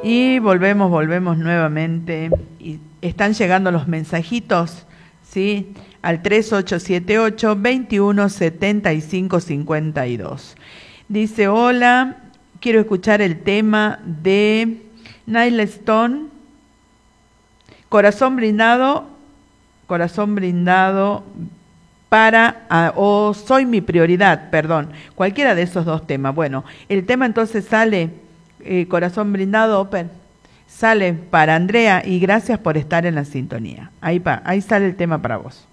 Y volvemos nuevamente. Y están llegando los mensajitos, ¿sí? Al 3878-217552. Dice, hola, quiero escuchar el tema de Nile Stone, corazón brindado para, o soy mi prioridad, perdón, cualquiera de esos dos temas. Bueno, el tema entonces sale, corazón brindado, Open, sale para Andrea y gracias por estar en la sintonía. Ahí sale el tema para vos.